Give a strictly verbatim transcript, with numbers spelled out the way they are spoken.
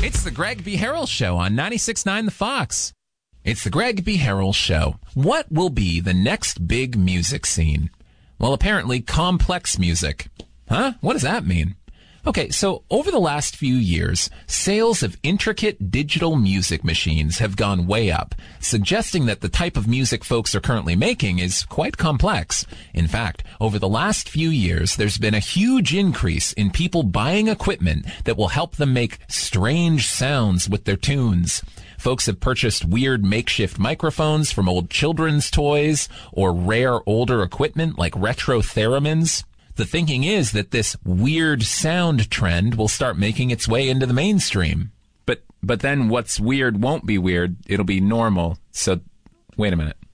It's the Greg B. Harrell Show on ninety-six point nine The Fox. It's the Greg B. Harrell Show. What will be the next big music scene? Well, apparently complex music. Huh? What does that mean? Okay, so over the last few years, sales of intricate digital music machines have gone way up, suggesting that the type of music folks are currently making is quite complex. In fact, over the last few years, there's been a huge increase in people buying equipment that will help them make strange sounds with their tunes. Folks have purchased weird makeshift microphones from old children's toys or rare older equipment like retro theremins. The thinking is that this weird sound trend will start making its way into the mainstream. But but then what's weird won't be weird. It'll be normal. So wait a minute.